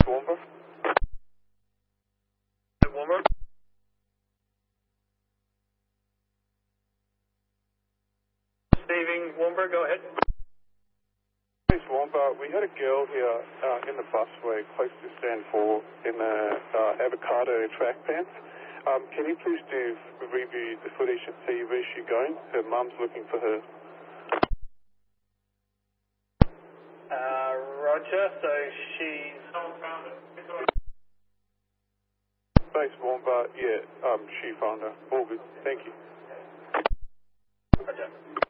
Womber. Womber. Steving Womber, go ahead. Thanks, Womber. We had a girl here in the busway close to stand 4 in the avocado track pants. Can you please review the footage and see where she's going? Her mum's looking for her. Roger, so she's... Thanks, Womber. Yeah, she found her. All good. Thank you. Roger.